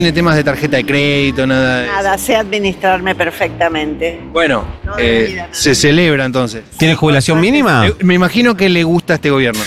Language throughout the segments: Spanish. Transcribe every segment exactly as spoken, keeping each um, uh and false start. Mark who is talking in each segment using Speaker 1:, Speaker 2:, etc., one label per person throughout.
Speaker 1: Tiene temas de tarjeta de crédito, nada de
Speaker 2: Nada, sé administrarme perfectamente.
Speaker 1: Bueno,
Speaker 2: No de
Speaker 1: eh,
Speaker 2: vida, nada.
Speaker 1: se celebra entonces.
Speaker 3: ¿Tiene jubilación mínima?
Speaker 1: Eh, Me imagino que le gusta este gobierno.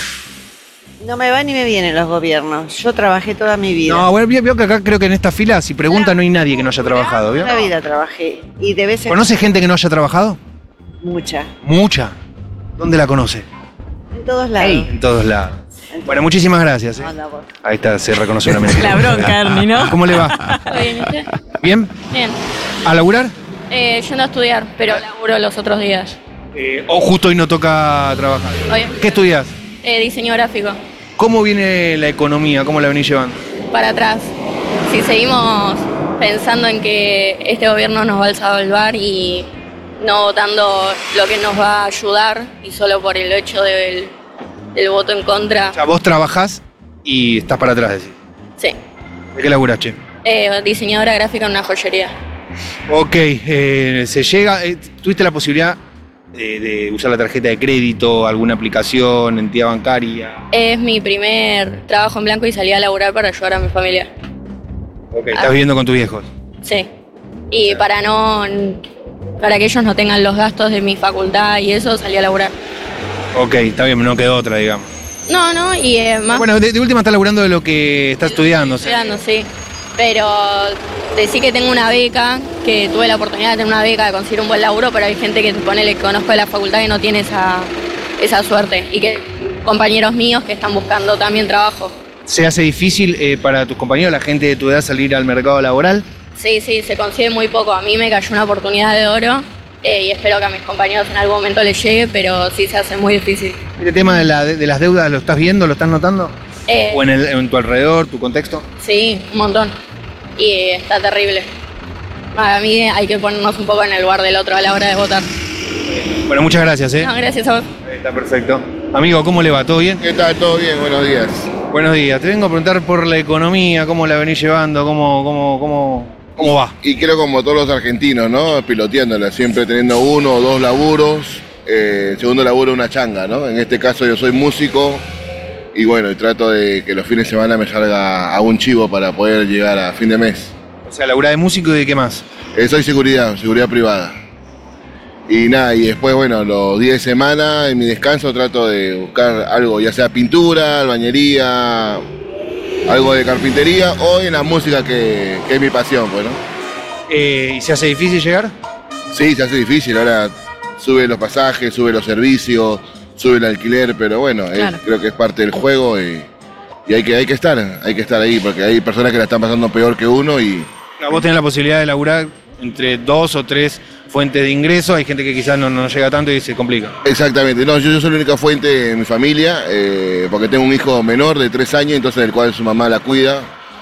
Speaker 2: No me van ni me vienen los gobiernos. Yo trabajé toda mi vida.
Speaker 1: No, bueno, veo veo que acá creo que en esta fila, si pregunta, no hay nadie que no haya trabajado, ¿vio?
Speaker 2: Toda la vida trabajé. Y de vez en
Speaker 1: ¿Conoce gente que no haya trabajado?
Speaker 2: mucha.
Speaker 1: Mucha. ¿Dónde la conoce?
Speaker 2: En todos lados.
Speaker 1: En todos lados. Bueno, muchísimas gracias. ¿eh?
Speaker 2: No, no, vos.
Speaker 1: Ahí está, se reconoció la mentira.
Speaker 4: La bronca, Ernie, ¿no?
Speaker 1: ¿Cómo le va?
Speaker 5: Bien, ¿y usted?
Speaker 1: ¿Bien?
Speaker 5: Bien.
Speaker 1: ¿A laburar?
Speaker 5: Eh, yendo a estudiar, pero laburo los otros días.
Speaker 1: Eh, ¿O justo hoy no toca trabajar?
Speaker 5: Obvio.
Speaker 1: ¿Qué estudias?
Speaker 5: Eh, diseño gráfico.
Speaker 1: ¿Cómo viene la economía? ¿Cómo la venís llevando?
Speaker 5: Para atrás. Si seguimos pensando en que este gobierno nos va a salvar y no votando lo que nos va a ayudar y solo por el hecho del, del voto en contra.
Speaker 1: O sea, vos trabajás y estás para atrás, decís.
Speaker 5: Sí.
Speaker 1: ¿De qué laburás, che?
Speaker 5: Eh, diseñadora gráfica en una joyería.
Speaker 1: Ok, eh, se llega. eh, ¿Tuviste la posibilidad de, de usar la tarjeta de crédito, alguna aplicación, entidad bancaria?
Speaker 5: Es mi primer trabajo en blanco y salí a laburar para ayudar a mi familia.
Speaker 1: Ok, estás viviendo con tus viejos.
Speaker 5: Sí. Y para no. Para que ellos no tengan los gastos de mi facultad y eso, salí a laburar.
Speaker 1: Ok, está bien, no quedó otra, digamos.
Speaker 5: No, no, y eh, más.
Speaker 1: Bueno, de, de última estás laburando de lo que estás estudiando. o sea.
Speaker 5: Estudiando, sí. Pero decir que tengo una beca, que tuve la oportunidad de tener una beca, de conseguir un buen laburo, pero hay gente que ponele que conozco de la facultad que no tiene esa, esa suerte. Y que compañeros míos que están buscando también trabajo.
Speaker 1: ¿Se hace difícil eh, para tus compañeros, la gente de tu edad, salir al mercado laboral?
Speaker 5: Sí, sí, se consigue muy poco. A mí me cayó una oportunidad de oro eh, y espero que a mis compañeros en algún momento les llegue, pero sí se hace muy difícil.
Speaker 1: ¿Este tema de, la, de las deudas lo estás viendo, lo estás notando?
Speaker 5: Eh,
Speaker 1: ¿O en, el, en tu alrededor, tu contexto?
Speaker 5: Sí, un montón. Y está terrible. Para mí hay que ponernos un poco en el lugar del otro a la hora de votar.
Speaker 1: Bueno, muchas gracias, ¿eh?
Speaker 5: No, gracias a vos.
Speaker 1: Está perfecto. Amigo, ¿cómo le va? ¿Todo bien?
Speaker 6: ¿Qué tal? ¿Todo bien? Buenos días.
Speaker 1: Buenos días. Te vengo a preguntar por la economía, cómo la venís llevando, cómo, cómo, cómo, cómo va.
Speaker 6: Y creo como todos los argentinos, ¿no? Piloteándola, siempre teniendo uno o dos laburos. Eh, el segundo laburo una changa, ¿no? En este caso yo soy músico y bueno, y trato de que los fines de semana me salga a un chivo para poder llegar a fin de mes.
Speaker 1: O sea, laburá de músico y de qué más.
Speaker 6: Eh, soy seguridad, seguridad privada. Y nada, y después, bueno, los días de semana, en mi descanso trato de buscar algo, ya sea pintura, albañería, algo de carpintería o en la música que, que es mi pasión, pues, ¿no?
Speaker 1: Eh, ¿Y se hace difícil llegar?
Speaker 6: Sí, se hace difícil, ahora sube los pasajes, sube los servicios, sube el alquiler, pero bueno, es-
Speaker 4: Claro.
Speaker 6: creo que es parte del juego y, y hay, que, hay que estar, hay que estar ahí, porque hay personas que la están pasando peor que uno y
Speaker 1: No, vos tenés la posibilidad de laburar entre dos o tres fuentes de ingresos. Hay gente que quizás no, no llega tanto y se complica.
Speaker 6: exactamente, no, yo, yo soy la única fuente de mi familia, eh, porque tengo un hijo menor de tres años, entonces el cual su mamá la cuida.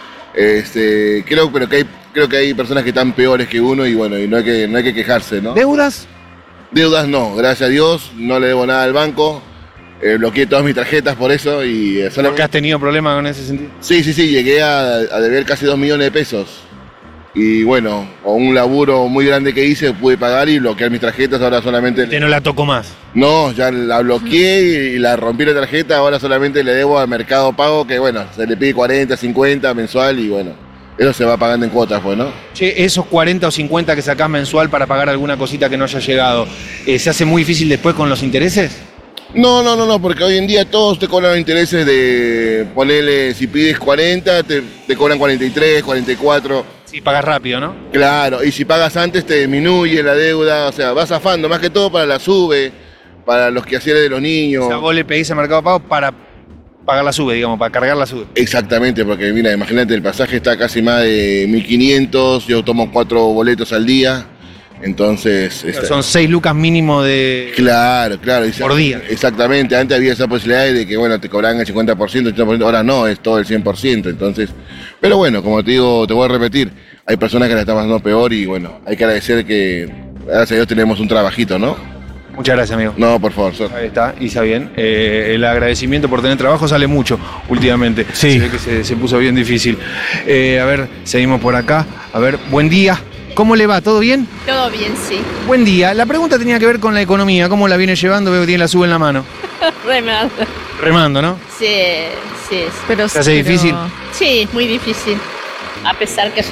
Speaker 6: Este, creo, pero que hay, creo que hay personas que están peores que uno y bueno, y no hay que, no hay que quejarse, ¿no?
Speaker 1: ¿Deudas?
Speaker 6: Deudas no, gracias a Dios, no le debo nada al banco, eh, bloqueé todas mis tarjetas por eso y eh,
Speaker 1: ¿Por
Speaker 6: solamente-
Speaker 1: qué has tenido problemas con ese sentido?
Speaker 6: Sí, sí, sí, llegué a, a deber casi dos millones de pesos. Y bueno, con un laburo muy grande que hice, pude pagar y bloquear mis tarjetas, ahora solamente...
Speaker 1: Te no la toco más.
Speaker 6: No, ya la bloqueé y la rompí la tarjeta, ahora solamente le debo al Mercado Pago, que bueno, se le pide cuarenta, cincuenta mensual y bueno, eso se va pagando en cuotas, pues, ¿no?
Speaker 1: Che, esos cuarenta o cincuenta que sacás mensual para pagar alguna cosita que no haya llegado, eh, ¿se hace muy difícil después con los intereses?
Speaker 6: No, no, no, no, porque hoy en día todos te cobran intereses de ponerle, si pides cuarenta, te, te cobran cuarenta y tres, cuarenta y cuatro.
Speaker 1: Sí, pagas rápido, ¿no?
Speaker 6: Claro, y si pagas antes te disminuye la deuda, o sea, vas zafando, más que todo para la sube, para los quehaceres de los niños.
Speaker 1: O sea, vos le pedís a Mercado Pago para pagar la sube, digamos, para cargar la sube.
Speaker 6: Exactamente, porque mira, imagínate, el pasaje está casi más de mil quinientos, yo tomo cuatro boletos al día, entonces... está-
Speaker 1: Son seis lucas mínimo de...
Speaker 6: Claro, claro. exact-
Speaker 1: Por día.
Speaker 6: Exactamente, antes había esa posibilidad de que, bueno, te cobraban el cincuenta por ciento, el ochenta por ciento, ahora no, es todo el cien por ciento, entonces... Pero bueno, como te digo, te voy a repetir, hay personas que la están pasando peor y bueno, hay que agradecer que, gracias a Dios, tenemos un trabajito, ¿no?
Speaker 1: Muchas gracias, amigo.
Speaker 6: No, por favor, Sor.
Speaker 1: Ahí está, Isa bien. Eh, el agradecimiento por tener trabajo sale mucho últimamente.
Speaker 3: Sí.
Speaker 1: Se ve que se, se puso bien difícil. Eh, a ver, seguimos por acá. A ver, buen día. ¿Cómo le va? ¿Todo bien?
Speaker 5: Todo bien, sí.
Speaker 1: Buen día. La pregunta tenía que ver con la economía. ¿Cómo la viene llevando? Veo que tiene la sube en la mano.
Speaker 5: Remar.
Speaker 1: Remando, ¿no?
Speaker 5: Sí, sí.
Speaker 4: Pero,
Speaker 1: ¿Se hace
Speaker 4: pero-
Speaker 1: difícil?
Speaker 5: Sí, muy difícil.
Speaker 3: a pesar que